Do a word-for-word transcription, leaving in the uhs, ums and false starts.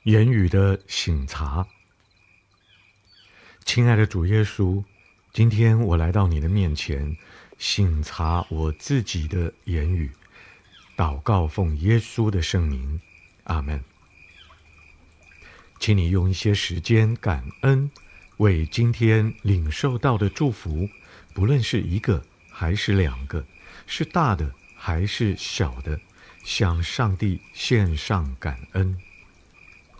言语的省察。亲爱的主耶稣，今天我来到你的面前，省察我自己的言语，祷告奉耶稣的圣名，阿们。请你用一些时间感恩，为今天领受到的祝福，不论是一个还是两个，是大的还是小的，向上帝献上感恩。